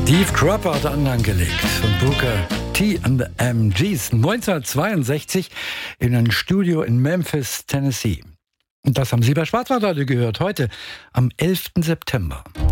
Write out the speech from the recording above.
Steve Cropper hat angelegt von Booker T and the MGs 1962 in ein Studio in Memphis, Tennessee. Und das haben Sie bei Schwarzwaldradio gehört, heute am 11. September.